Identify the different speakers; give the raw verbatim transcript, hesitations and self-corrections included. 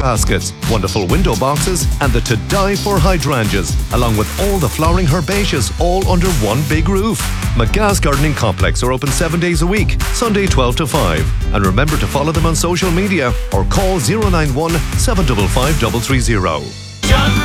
Speaker 1: baskets, wonderful window boxes, and the to die for hydrangeas, along with all the flowering herbaceous, all under one big roof. McGath's Gardening Complex are open seven days a week, Sunday twelve to five. And remember to follow them on social media or call zero nine one, seven five five three three zero.